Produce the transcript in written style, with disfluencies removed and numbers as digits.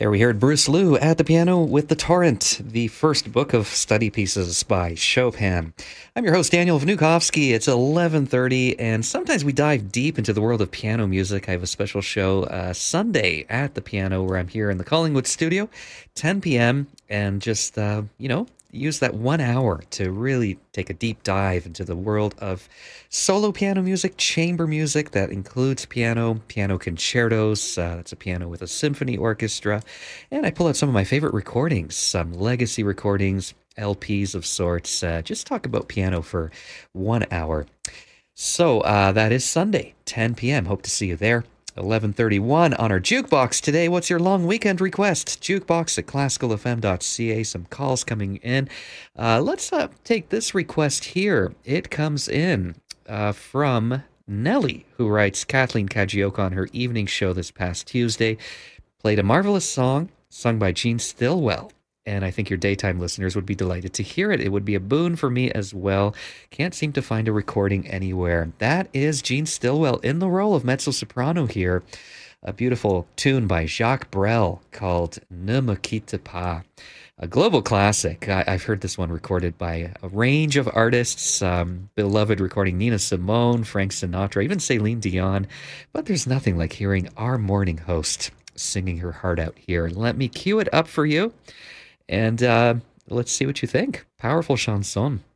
There we heard Bruce Liu at the piano with The Torrent, the first book of study pieces by Chopin. I'm your host, Daniel Vnukovsky. It's 11:30, and sometimes we dive deep into the world of piano music. I have a special show Sunday at the piano where I'm here in the Collingwood studio, 10 p.m., and just, use that 1 hour to really take a deep dive into the world of solo piano music, chamber music that includes piano concertos. That's a piano with a symphony orchestra. And I pull out some of my favorite recordings, some legacy recordings, LPs of sorts. Just talk about piano for 1 hour. So that is Sunday, 10 p.m. Hope to see you there. 11:31 on our jukebox today. What's your long weekend request? Jukebox at classicalfm.ca. Some calls coming in. Let's take this request here. It comes in from Nellie, who writes, Kathleen Kajioka on her evening show this past Tuesday played a marvelous song sung by Gene Stillwell. And I think your daytime listeners would be delighted to hear it. It would be a boon for me as well. Can't seem to find a recording anywhere. That is Gene Stillwell in the role of mezzo-soprano here. A beautiful tune by Jacques Brel called Ne me quitte pas. A global classic. I've heard this one recorded by a range of artists. Beloved recording Nina Simone, Frank Sinatra, even Celine Dion. But there's nothing like hearing our morning host singing her heart out here. Let me cue it up for you. And let's see what you think. Powerful chanson.